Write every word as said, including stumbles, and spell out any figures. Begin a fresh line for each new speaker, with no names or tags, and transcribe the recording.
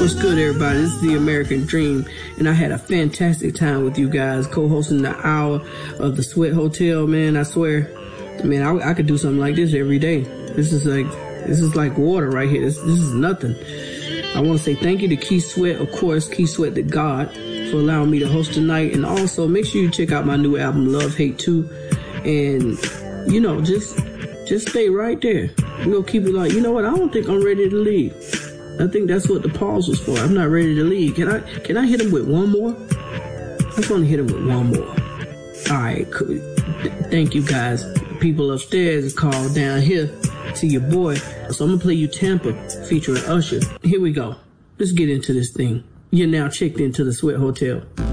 What's good, everybody? This is The American Dream, and I had a fantastic time with you guys co-hosting the hour of the Sweat Hotel. Man, I swear, man, I, I could do something like this every day. This is like this is like water right here. This, this is nothing. I want to say thank you to Keith Sweat, of course, Keith Sweat the God, for allowing me to host tonight. And also, make sure you check out my new album, Love Hate two. And, you know, just just stay right there. We're going to keep it like, you know what, I don't think I'm ready to leave. I think that's what the pause was for. I'm not ready to leave. Can I can I hit him with one more? I just want to hit him with one more. All right, cool. Thank you, guys. People upstairs called down here to your boy. So I'm going to play you Tampa featuring Usher. Here we go. Let's get into this thing. You're now checked into the Sweat Hotel.